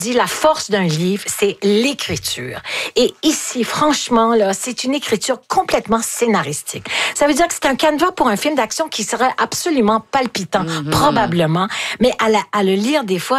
dit la force d'un livre, c'est l'écriture. Et ici, franchement, là, c'est une écriture complètement scénaristique. Ça veut dire que c'est un canevas pour un film d'action qui serait absolument palpitant, probablement. Mais à le lire des fois,